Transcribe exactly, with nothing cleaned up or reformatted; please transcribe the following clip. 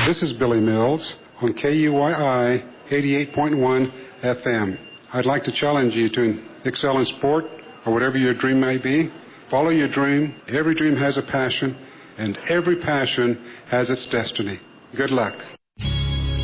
This is Billy Mills on K U Y I eighty-eight point one F M. I'd like to challenge you to excel in sport or whatever your dream may be. Follow your dream. Every dream has a passion, and every passion has its destiny. Good luck.